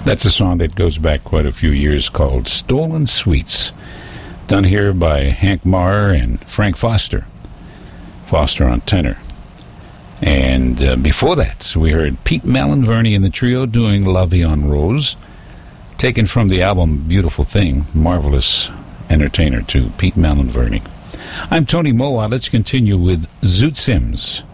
That's a song that goes back quite a few years called Stolen Sweets, done here by Hank Marr and Frank Foster. Foster on tenor. And before that, we heard Pete Malin-Verney and the trio doing La Vie en Rose, taken from the album Beautiful Thing, marvelous entertainer too, Pete Malin-Verney. I'm Tony Moa. Let's continue with Zoot Sims.